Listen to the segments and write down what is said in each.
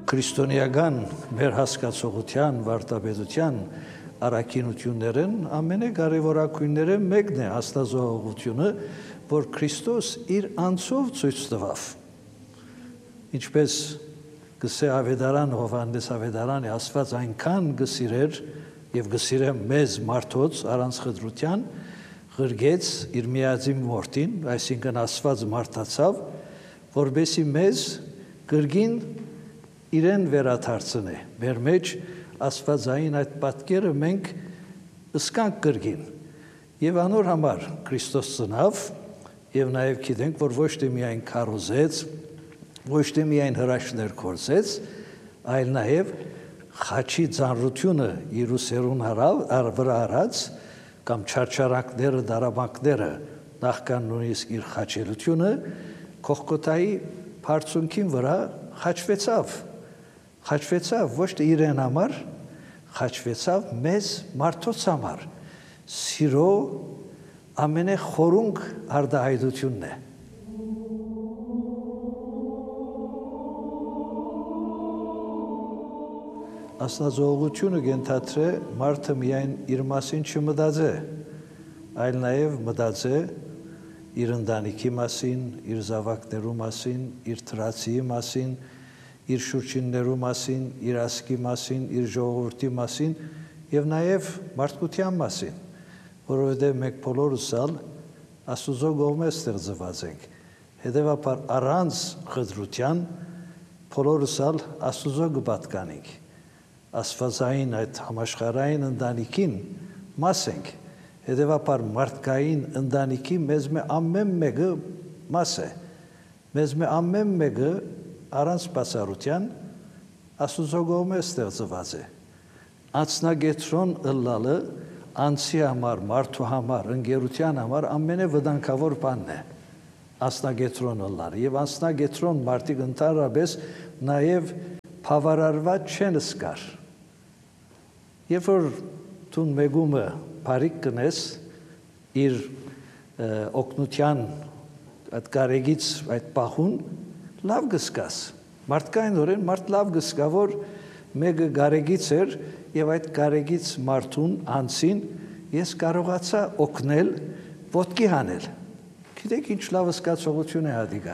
քրիստոնեական մեր հասկացողության, վարդապետության առաքինություններն ամենակարևորագույնները մեկն է աստվածողությունը, որ Քրիստոս իր անձով ցույց տվավ։ Ինչպես գսե ավետարան Հովհաննես ավետարանը Աստված այնքան գսիրեր եւ գսիրե մեզ մարդոց առանց խտրության, ղրգեց իր միածին որդին, այսինքն Աստված մարդացավ, որբեսի մեզ կրգին իրեն վերադարձնե։ Մեր մեջ Աստվածային այդ պատկերը մենք ըսկանք կրգին։ Եվ անոր համար Քրիստոս ծնավ եւ նաեւ գիտենք, որ ոչ թե միայն քարոզեց, ոչ թե միայն հրաշքներ կործեց, այլ նաեւ խաչի ծանրությունը Երուսերուն վրա արած կամ չարչարանքները, դարաբանքները նախքան նույնիսկ իր խաչելությունը Կողկոթայի բարձունքին վրա խաչվեցավ ոչ թե իրեն համար, խաչվեցավ մեզ մարդոց համար։ Սիրո ամենախորունկ արտահայտությունն է։ Աստվածողությունը գենթադրե մարդը միայն իր մասին չմտածե, այլ նաև մտածե իր ընտանիքի մասին, իր զավակներու մասին, իր թրացի մասին, իր շուրջիններու մասին, իր ազգի մասին, իր ժողովրդի մասին եւ նաև մարդկության մասին, որովհետեւ մենք բոլորս Աստուծո կողմէ ստեղծված ենք։ Հետևաբար առանց խտրության բոլորս Աստուծո կպատկանենք։ Աստվածային այդ համաշխարհային ընտանիքին մաս ենք։ Հետևաբար մարդկային ընտանիքի մեզ ամեն մեկը մաս է։ Մեզ ամեն մեկը առանց բացառության Աստուծո կողմէ ստեղծված է։ Անձնագետրոն ըլլալը անձի համար, մարդու համար, ընկերության համար ամենավտանգավոր բանն է։ Անձնագետրոն ըլլալը եւ անձնագետրոն մարդիկ ընդհանրապես նաեւ բավարարված չեն զգար։ Երբ որ դու մեգումը բարիք կնես իր օգնության այդ կարեգից այդ պահուն լավ գսկաս մարդկայնորեն մարդ լավ գսկա որ մեկը կարեգից էր եւ այդ կարեգից մարդուն անցին ես կարողացա օգնել ոտքի հանել գիտեք ինչ լավ զգացողություն է հադիգա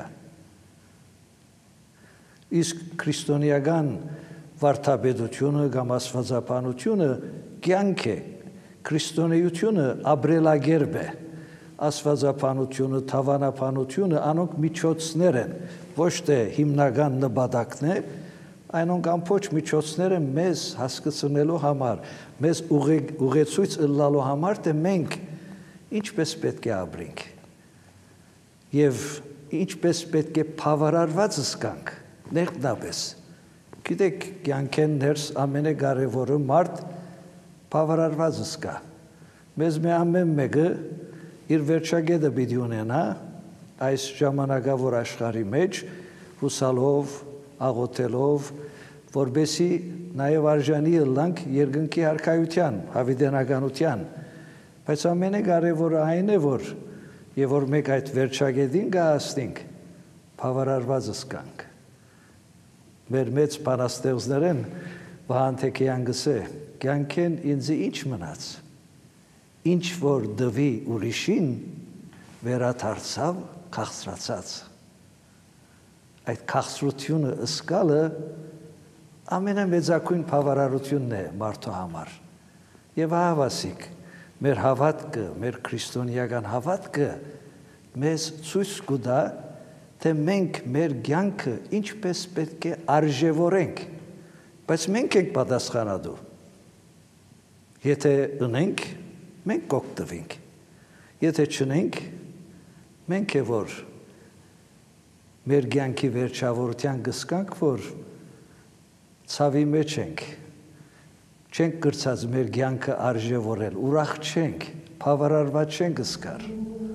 իսկ քրիստոնեական վարդապետությունը կամ աստվածաբանությունը կյանք է քրիստոնեությունը ապրելակերպ է աստվածաբանությունը թավանաբանությունը անոնք միջոցներ են ոչ թե հիմնական նպատակն է այնոնք ամբողջ միջոցները մեզ հասկացնելու համար մեզ ուղեցույց ըլլալու համար թե մենք ինչպես պետք է ապրենք եւ ինչպես պետք է բավարարված զգանք ներքնաբես գիտեք կյանքեն ներս ամենակարևորը մարդ բավարարված զգա մեզ ամեն մեկը իր վերջագետը պիտի ունենա այս ժամանակավոր աշխարհի մեջ հուսալով աղոթելով որբեսի նաև արժանի ըլլանք երկնքի արքայության հավիտենականության բայց ամենակարևորը այն է որ եւ որ մենք այդ վերջագետին գահստենք բավարարված զգանք մեր մեծ բանաստեղծներն Վահանթեքեյան գսե կյանքեն ինձ ինչ մնաց ինչ որ դվի ուրիշին վերադարձավ քաղցրացած այդ քաղցրությունը ըսկալը ամենամեծակույն բավարարությունն է մարդու համար եւ հավասիկ մեր հավատքը մեր քրիստոնեական հավատքը մեզ ցույց կտա թե մենք մեր կյանքը ինչպես պետք է արժևորենք բայց մենք ենք պատասխանատու եթե ունենք մենք կօգտվենք եթե չունենք մենք է որ մեր կյանքի վերջավորության գսկանք որ ցավի մեջ ենք չենք կրծած մեր կյանքը արժևորել ուրախ չենք բավարարված չենք զգար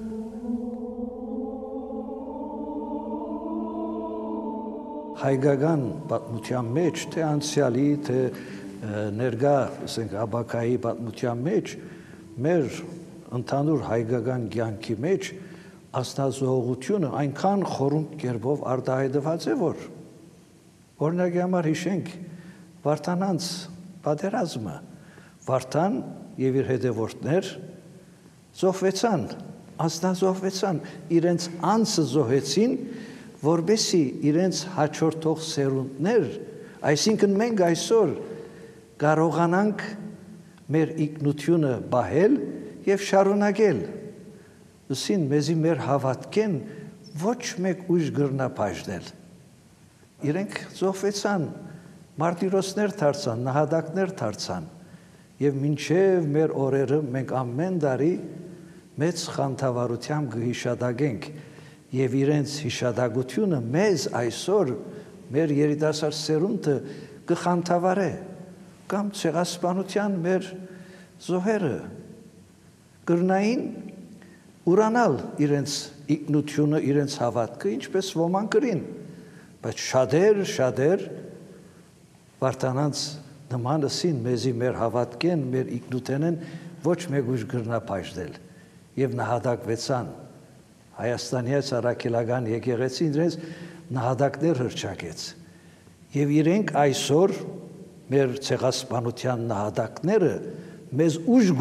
հայկական պատմության մեջ թե անցյալի թե ներկա ասենք աբակայի պատմության մեջ մեր ընդհանուր հայկական կյանքի մեջ աստվածողությունը այնքան խորհուրդ կերպով արտահայտված է որ Օրինակի համար հիշենք Վարդանանց պատերազմը, Վարդան եւ իր հետևորդներ զոհվեցան, անձնազոհվեցան, իրենց անձը զոհեցին, որբեսի իրենց հաջորդող սերունդներ, այսինքն մենք այսօր կարողանանք մեր ինքնությունը պահել եւ շարունակել։ Ուսին մեզի մեր հավատքեն ոչ մեկ ուժ գրնա բաժնել։ Իրենք զոհվեցան, մարտիրոսներ դարձան, նահատակներ դարձան եւ մինչեւ մեր օրերը մենք ամեն տարի մեծ խանդավառությամբ կհիշադակենք եւ իրենց հիշադակությունը մեզ այսօր մեր երիտասարդ սերունդը կխանդավառե կամ ցեղասպանության մեր զոհերը կրնային ուրանալ իրենց ինքնությունը, իրենց հավատքը, ինչպես ոմանք կրին, բայց շատեր Վարդանանց նմանըսին մեզի մեր հավատքեն, մեր ինքնութենեն ոչ մեկ ուժ գրնա բաժնել եւ նահատակվեցան Հայաստանի առաքելական եկեղեցին իրենց նահատակներ հռչակեց եւ իրենք այսօր մեր ցեղասպանության նահատակները մեզ ուժ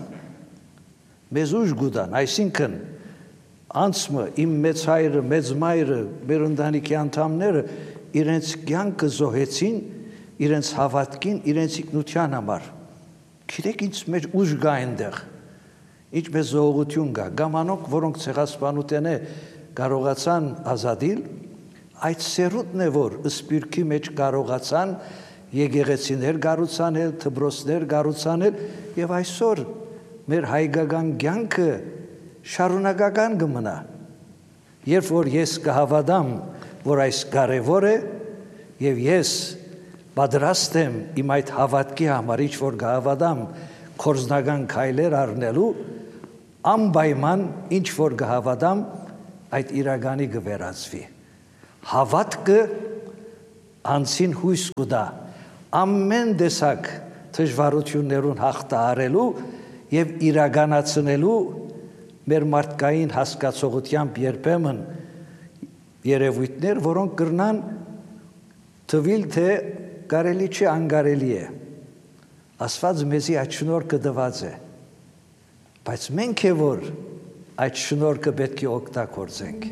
գուտան, այսինքն անցմը իմ մեծ հայրը, մեծ մայրը, մեր ընտանիքի անդամները իրենց կյանքը զոհեցին իրենց հավատքին, իրենց ինքնության համար։ Գիտեք ինչ մեր ուժ կա այնտեղ, ինչպես զոհություն կա, գամանոք, որոնք ցեղասպանության կարողացան ազատիլ, այդ սերունդն է, որ սպիրկի մեջ կարողացան եկեղեցիներ կառուցանել, դպրոցներ կառուցանել եւ այսօր մեր հայկական կյանքը շարունակական կմնա։ Երբ որ ես կհավատամ, որ այս կարևոր է եւ ես պատրաստ եմ իմ այդ հավատքի համար ինչ որ կհավատամ կորզնական քայլեր առնելու, անպայման ինչ որ կհավատամ այդ իրականի կվերածվի։ Հավատքը անցին հույս կտա ամեն տեսակ դժվարություններուն հաղթահարելու եւ իրականացնելու մեր մարդկային հասկացողությամբ երբեմն երևույթներ, որոնք կրնան թվիլ թե կարելի չէ անկարելի է։ Աստված մեզի այդ շնորհքը տված է, բայց մենք է որ այդ շնորհքը պետք է օգտագործենք։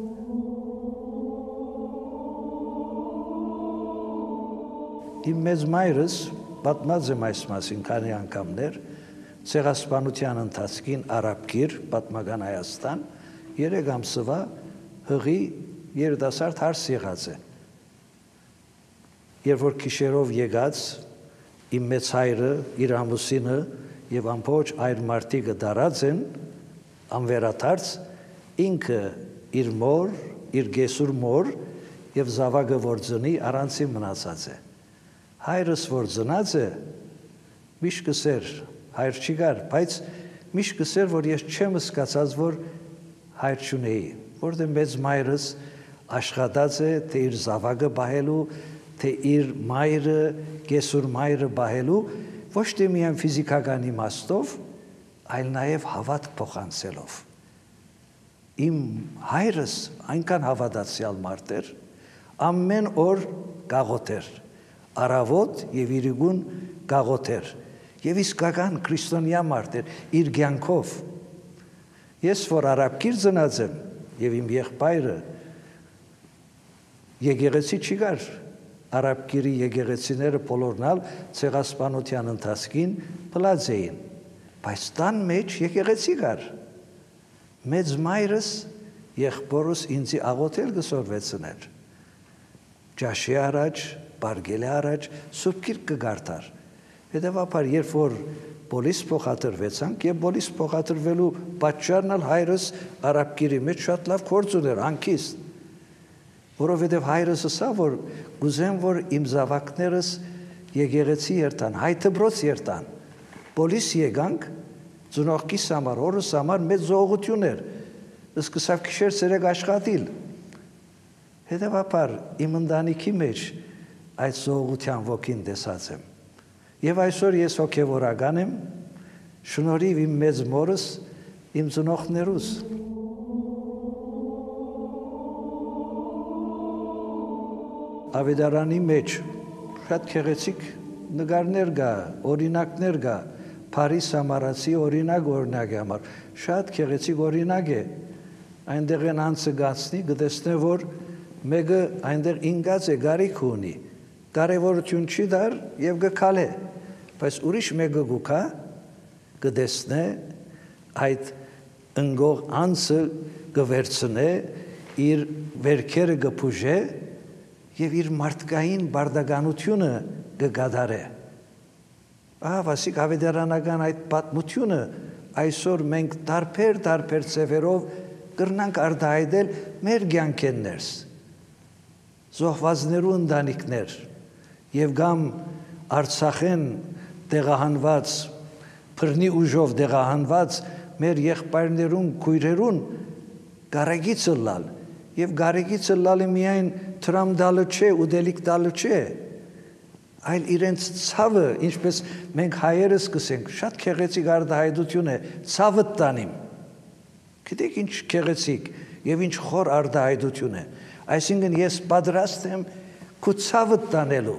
Իմ մեծ մայրս պատմած եմ այս մասին քանի անգամներ, ցեղասպանության ընթացքին Արաբկիր, պատմական Հայաստան, 3 ամսվա հղի երիտասարդ հարս եղած է։ Երբ որ գիշերով եկած իմ մեծ հայրը, իր ամուսինը եւ ամբողջ այլ մարդիկը դարած են անվերադարձ, ինքը իր մոր, իր գեսուր մոր եւ զավակը որ ծնի առանցին մնացած է։ Հայրս որ ծնած է, միշտ կսեր, հայր չի գար, բայց միշտ կսեր, որ ես չեմ սկացած, որ հայր չունեի, որտեղ մեծ մայրս աշխատած է, թե իր զավակը բահելու, թե իր մայրը, գեսուր մայրը բահելու, ոչ թե միայն ֆիզիկական իմաստով, այլ նաև հավատք փոխանցելով։ Իմ հայրս այնքան հավատացյալ մարդ էր, ամեն օր գաղոթեր, առավոտ եւ իրիկուն գաղոթեր, եւ իսկական քրիստոնյա մարդ էր իր կյանքով։ Ես որ Արաբկիր ծնած եմ եւ իմ եղբայրը եկեղեցի չի գար, Արաբկիրի եկեղեցիները բոլորնալ ցեղասպանության ընթացքին փլած էին, բայց տան մեջ եկեղեցի գար։ Մեծ մայրս եղբորս ինձի աղոթել կսորվեցներ։ Ջաշի առաջ, բարգելի առաջ Սուրբ Գիրք կգարտար։ Հետևաբար երբ որ բոլիս փոխադրվեցանք եւ բոլիս փոխադրվելու պատճառն էլ հայրս Արաբկիրի մեջ շատ լավ գործ ուներ, հանգիստ։ Որովհետև հայրս ասա, որ գուզեմ, որ իմ զավակներս եկեղեցի երթան, հայ դպրոց երթան։ Բոլիս եկանք, ծնողքիս համար, օրս համար մեծ զողություն էր, սկսավ գիշեր ցերեկ աշխատիլ։ Հետևաբար իմ ընտանիքի մեջ այդ զողության ոգին տեսած եմ։ Եվ այսօր ես հոգևորական եմ, շնորհիվ իմ մեծ մորս, իմ ծնողներուս։ ավետարանի մեջ շատ քեղեցիկ նկարներ կա, օրինակներ կա, Փարիզ Սամարացի օրինակի համար շատ քեղեցիկ օրինակ է, այնտեղ են անցը գացնի, կտեսնե որ մեկը այնտեղ ինգած է, գարիք ունի, կարևորություն չի դար եւ գքալե, բայց ուրիշ մեկը գուքա կտեսնե այդ ընկող անցը կվերցնե, իր վերքերը կփուժե եւ իր մարդկային բարդականությունը կգադարե։ Վասիկ ավետարանական այդ պատմությունը այսօր մենք տարբեր ծևերով կրնանք արտահայտել մեր կյանքերներս, զոհվածներու ընտանիքներ եւ կամ Արցախեն տեղահանված, բռնի ուժով տեղահանված մեր եղբայրներուն, քույրերուն գարեգիցը լալ եւ գարեգիցը լալը միայն տրամ դալը չէ, ուդելիք դալը չէ, այլ իրենց ցավը, ինչպես մենք հայերս կսենք, շատ քեղեցիկ արտահայտություն է, ցավը տանիմ։ Գիտեք ինչ քեղեցիկ եւ ինչ խոր արտահայտություն է։ Այսինքն ես պատրաստ եմ քո ցավը տանելու։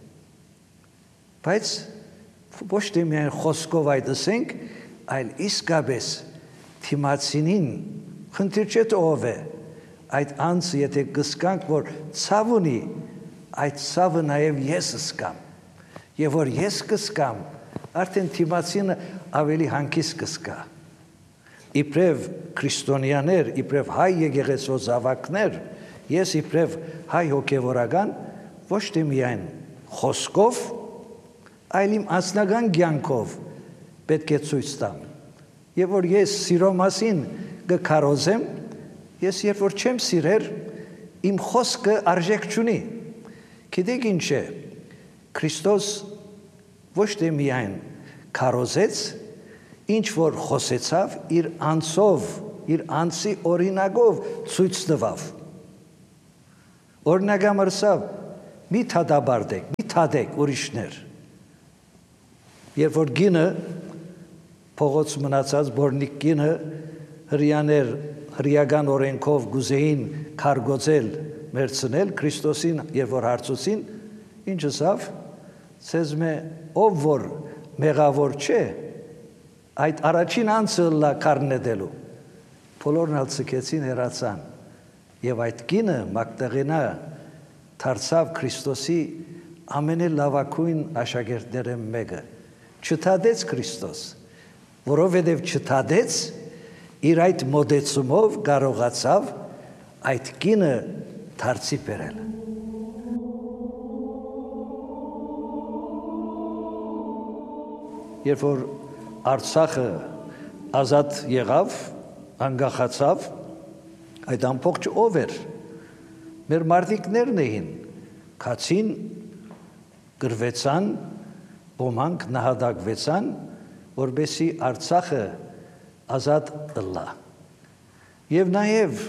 Բայց ոչ թե միայն խոսքով այդ ասենք, այլ իսկապես թիմացինին խնդիր չէ ով է։ Այդ անձը եթե կսկանք, որ ցավ ունի, այդ ցավը նաև ես կսկամ։ Եվ որ ես կսկամ, արդեն թիմացինը ավելի հանգիստ կսկա։ Իբրև քրիստոնյաներ, իբրև հայ եկեղեցու զավակներ, ես իբրև հայ հոգևորական ոչ թե միայն խոսքով, այլ իմ անձնական կյանքով պետք է ցույց տամ։ Եվ որ ես սիրո մասին կքարոզեմ, ես երբ որ չեմ սիրեր, իմ խոսքը արժեք չունի։ Գիտեք ինչ է, Քրիստոս ոչ թե միայն քարոզեց, ինչ որ խոսեցավ, իր անձով, իր անձի օրինակով ցույց տվավ։ Օրինակամրսավ, մի թադաբարդեք, մի թադեք ուրիշներ։ Երբ որ գինը, փողոց մնացած բորնիկ գինը, հրյաներ հրյական օրենքով գուզեին քարգոծել, մերցնել Քրիստոսին, երբ որ հարցուցին, ինչ ասավ, ցեզմե ով որ մեղավոր չէ, այդ առաջին անձը լա քարնետելու։ Բոլորն ալցկեցին հերացան, եւ այդ կինը Մագդաղենա դարձավ Քրիստոսի ամենալավագույն աշակերտները մեկը։ Չթադեց Քրիստոս, որովհետև չթադեց, իր այդ մոդեցումով կարողացավ այդ կինը դարձի բերել։ Երբ որ Արցախը ազատ եղավ, անկախացավ, այդ ամբողջ ով էր։ Մեր մարդիկներն էին, քացին, գրվեցան, ոմանք նահատակվեցան, որբեսի Արցախը ազատ ըլլա։ Եվ նաև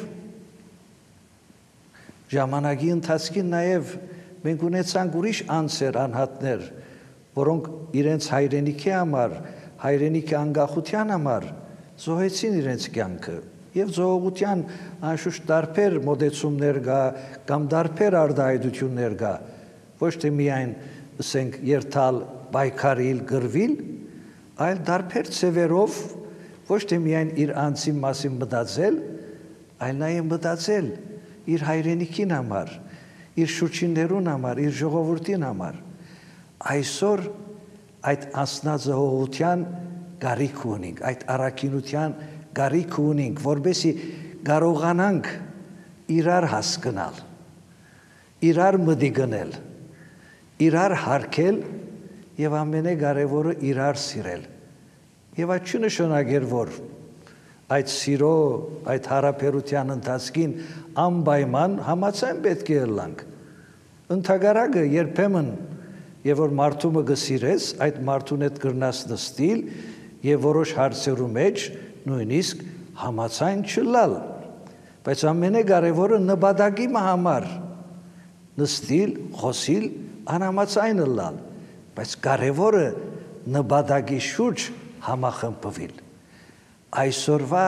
ժամանակի ընթացքին նաև մենք ունեցանք ուրիշ անձեր, անհատներ, որոնք իրենց հայրենիքի համար, հայրենիքի անկախության համար զոհեցին իրենց կյանքը եւ զոհության անշուշտ տարբեր մոդեցումներ կա կամ տարբեր արտահայտություններ կա, ոչ թե միայն ասենք երթալ, պայքարիլ, գրվիլ, այլ տարբեր ծևերով ոչ թե միայն իր անձի մասին մտածել, այլ նաև մտածել իր հայրենիքին համար, իր շուրջիններուն համար, իր ժողովրդին համար։ Այսօր այդ անձնազոհության գարիք ունենք, այդ առաքինության գարիք ունենք, որբեսի կարողանանք իրար հասկանալ, իրար մտիգնել, իրար հարգել եւ ամենակարևորը իրար սիրել։ Եվ այդ չնշանակեր, որ այդ սիրո, այդ հարաբերության ընթացքին անպայման համաձայն պետք է ըլլանք։ Ընդհակառակը երբեմն, եւ որ մարդումը գսիրես, այդ մարդուն հետ կրնաս նստիլ եւ որոշ հարցերու մեջ նույնիսկ համաձայն չլալ։ Բայց ամենակարևորը նպատակի համար նստիլ, խոսիլ, անհամաձայն ըլլալ։ Բայց կարևորը նպատակի շուրջ համախմբվել։ Այսօրվա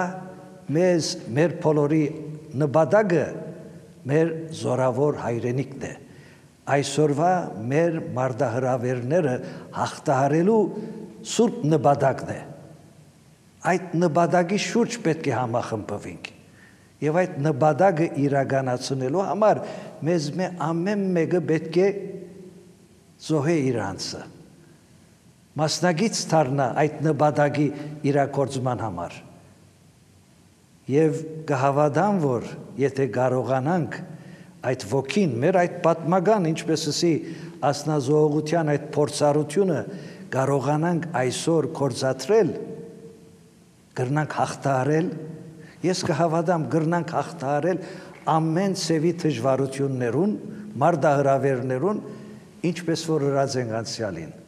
մեր բոլորի նպատակը մեր զորավոր հայրենիքն է, այսօրվա մեր մարդահրավերները հաղթահարելու սուրբ նպատակն է։ Այդ նպատակի շուրջ պետք է համախմբվենք։ Եվ այդ նպատակը իրականացնելու համար մեզ ամեն մեկը պետք է զոհե իր անձը, մասնագիծ դառնա այդ նպատակի իրագործման համար։ Եվ կհավատամ, որ եթե կարողանանք այդ ոգին, մեր այդ պատմական, ինչպես ասի, ասնազողության այդ փորձառությունը կարողանանք այսօր կործատրել, կրնանք հաղթահարել, ես կհավատամ կրնանք հաղթահարել ամեն ցևի դժվարություններուն, մարդահրավերներուն, ինչպես որ հրած ենք անցյալին։